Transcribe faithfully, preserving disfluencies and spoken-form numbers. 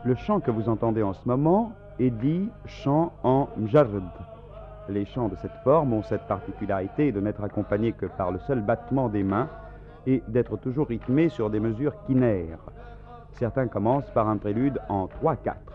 Le chant que vous entendez en ce moment est dit chant en mjarrd. Les chants de cette forme ont cette particularité de n'être accompagnés que par le seul battement des mains et d'être toujours rythmés sur des mesures quinaires. Certains commencent par un prélude en trois quatre.